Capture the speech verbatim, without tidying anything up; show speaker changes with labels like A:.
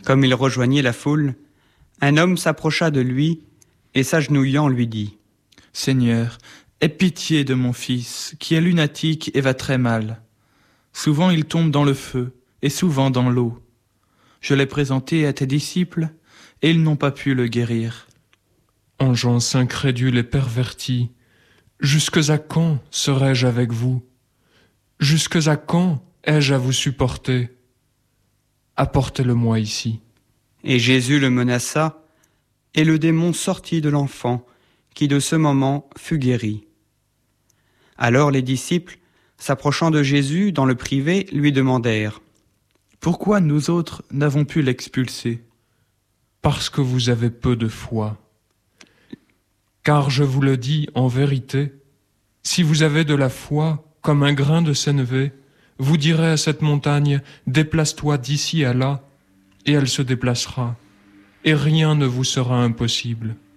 A: Comme il rejoignait la foule, un homme s'approcha de lui et s'agenouillant lui dit :
B: « Seigneur, aie pitié de mon fils, qui est lunatique et va très mal. Souvent il tombe dans le feu et souvent dans l'eau. Je l'ai présenté à tes disciples et ils n'ont pas pu le guérir. »
C: Engeance incrédule et pervertie, jusques à quand serai-je avec vous? Jusques à quand ai-je à vous supporter? Apportez-le-moi ici.
A: Et Jésus le menaça, et le démon sortit de l'enfant, qui de ce moment fut guéri. Alors les disciples, s'approchant de Jésus dans le privé, lui demandèrent :
B: « Pourquoi nous autres n'avons pu l'expulser ? »
C: Parce que vous avez peu de foi. Car je vous le dis en vérité, si vous avez de la foi comme un grain de sénévé, vous direz à cette montagne, déplace-toi d'ici à là, et elle se déplacera, et rien ne vous sera impossible.